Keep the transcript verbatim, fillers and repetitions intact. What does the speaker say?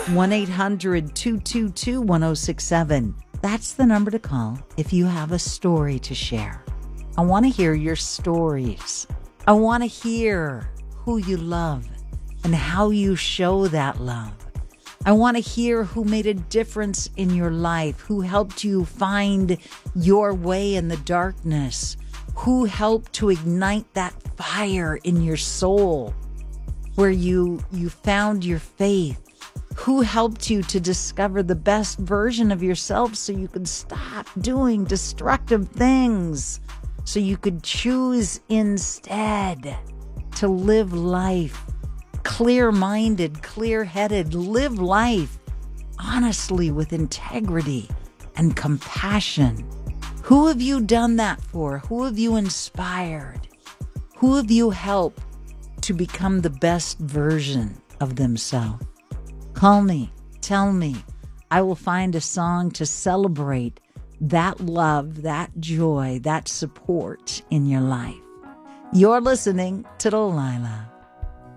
one eight hundred two two two one oh six seven. That's the number to call if you have a story to share. I want to hear your stories. I want to hear who you love and how you show that love. I want to hear who made a difference in your life, who helped you find your way in the darkness, who helped to ignite that fire in your soul where you you found your faith, who helped you to discover the best version of yourself so you could stop doing destructive things, so you could choose instead to live life clear-minded, clear-headed, live life honestly with integrity and compassion. Who have you done that for? Who have you inspired? Who have you helped to become the best version of themselves? Call me, tell me. I will find a song to celebrate that love, that joy, that support in your life. You're listening to Delilah.